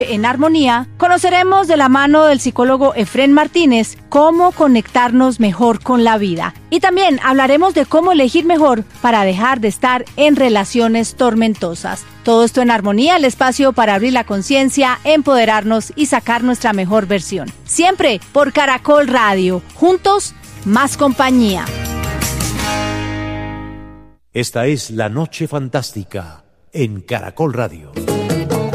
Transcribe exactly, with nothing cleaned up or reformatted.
En Armonía, conoceremos de la mano del psicólogo Efrén Martínez cómo conectarnos mejor con la vida. Y también hablaremos de cómo elegir mejor para dejar de estar en relaciones tormentosas. Todo esto en Armonía, el espacio para abrir la conciencia, empoderarnos y sacar nuestra mejor versión. Siempre por Caracol Radio. Juntos, más compañía. Esta es La Noche Fantástica en Caracol Radio.